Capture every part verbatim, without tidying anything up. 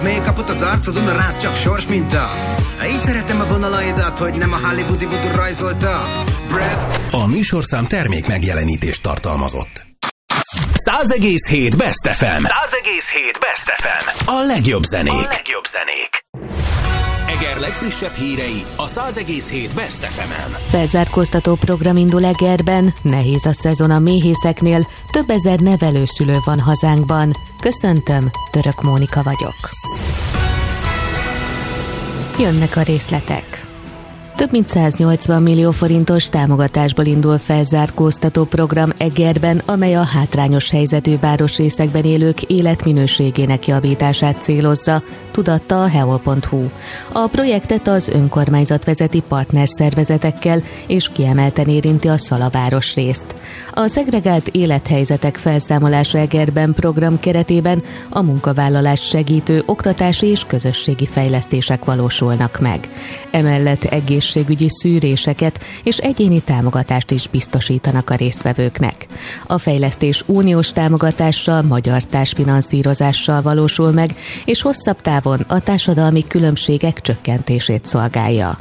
Make-upot az arcodon, a rász csak sors minta. Így szeretem a vonalaidat, hogy nem a hollywoodi voodoo rajzolta. Brad. A műsorszám termék megjelenítést tartalmazott. száz egész hét Best ef em. száz egész hét Best ef em. A legjobb zenék. A legjobb zenék. Eger legfrissebb hírei a száz egész hét Best ef emen. Felzárkóztató program indul Egerben, nehéz a szezon a méhészeknél, több ezer nevelőszülő van hazánkban. Köszöntöm, Török Mónika vagyok. Jönnek a részletek. Több mint száznyolcvan millió forintos támogatásból indul felzárkóztató program Egerben, amely a hátrányos helyzetű városrészekben élők életminőségének javítását célozza, tudatta a heol pont hu. A projektet az önkormányzat vezeti partnerszervezetekkel, és kiemelten érinti a Szala városrészt. A szegregált élethelyzetek felszámolása Egerben program keretében a munkavállalást segítő oktatási és közösségi fejlesztések valósulnak meg. Emellett egészségügyi szűréseket és egyéni támogatást is biztosítanak a résztvevőknek. A fejlesztés uniós támogatással, magyar társfinanszírozással valósul meg, és hosszabb távon a társadalmi különbségek csökkentését szolgálja.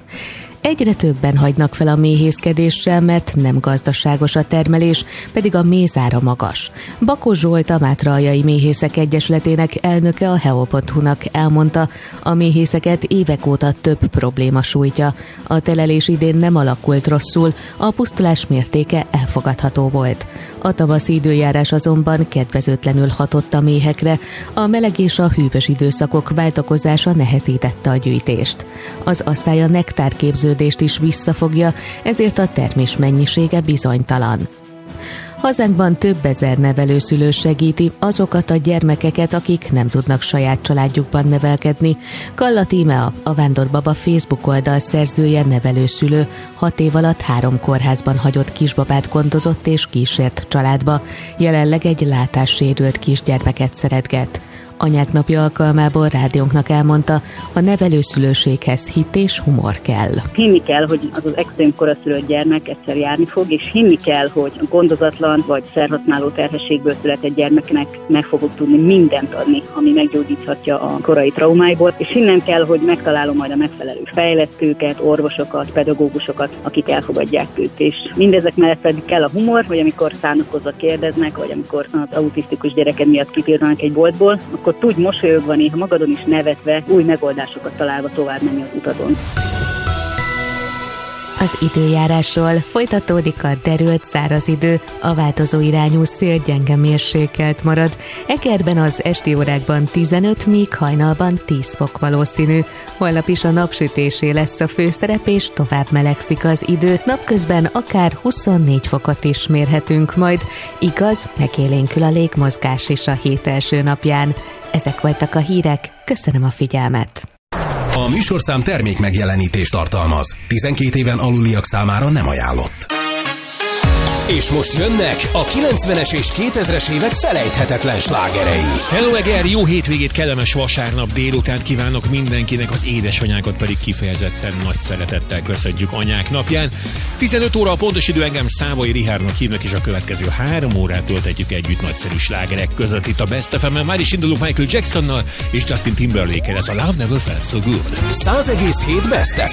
Egyre többen hagynak fel a méhészkedéssel, mert nem gazdaságos a termelés, pedig a mézára magas. Bakos Zsolt, a Mátraaljai Méhészek Egyesületének elnöke a heol pont hu-nak elmondta, a méhészeket évek óta több probléma sújtja. A telelés idén nem alakult rosszul, a pusztulás mértéke elfogadható volt. A tavaszi időjárás azonban kedvezőtlenül hatott a méhekre, a meleg és a hűvös időszakok váltakozása nehezítette a gyűjtést. Az asszály a nektárképződést is visszafogja, ezért a termés mennyisége bizonytalan. Hazánkban több ezer nevelőszülő segíti azokat a gyermekeket, akik nem tudnak saját családjukban nevelkedni. Kalla Tímea, a Vándorbaba Facebook oldal szerzője, nevelőszülő, hat év alatt három kórházban hagyott kisbabát gondozott és kísért családba. Jelenleg egy látássérült kisgyermeket szeretget. Anyák napja alkalmából rádiónknak elmondta, a nevelőszülőséghez hit és humor kell. Hinni kell, hogy az az extrém koraszülött gyermek egyszer járni fog, és hinni kell, hogy a gondozatlan vagy szerhasználó terhességből született gyermeknek meg fogok tudni mindent adni, ami meggyógyíthatja a korai traumáiból, és hinnem kell, hogy megtalálom majd a megfelelő fejlesztőket, orvosokat, pedagógusokat, akik elfogadják őt. És mindezek mellett pedig kell a humor, hogy amikor szánakozva kérdeznek, vagy amikor az autisztikus gyereked miatt kipirranak egy boltból, akkor tudj mosolyogva, néha magadon is nevetve, új megoldásokat találva tovább menni az utadon. Az időjárásról: folytatódik a derült száraz idő, a változó irányú szél gyenge mérsékelt marad. Egerben az esti órákban tizenöt, míg hajnalban tíz fok valószínű. Holnap is a napsütésé lesz a főszerep, és tovább melegszik az idő. Napközben akár huszonnégy fokot is mérhetünk majd. Igaz, megélénkül a légmozgás is a hét első napján. Ezek voltak a hírek, köszönöm a figyelmet! A műsorszám termék megjelenítést tartalmaz. tizenkét éven aluliak számára nem ajánlott. És most jönnek a kilencvenes és kétezres évek felejthetetlen slágerei. Hello Eger, jó hétvégét, kellemes vasárnap délután kívánok mindenkinek, az édesanyákat pedig kifejezetten nagy szeretettel köszönjük anyák napján. tizenöt óra a pontos idő, engem Szávai Richardnak hívnak, és a következő három órát tölthetjük együtt nagyszerű slágerek között itt a Best ef emen. Már is indulunk Michael Jacksonnal és Justin Timberlake-el, ez a Love Never Felt So Good. száz egész hét Best ef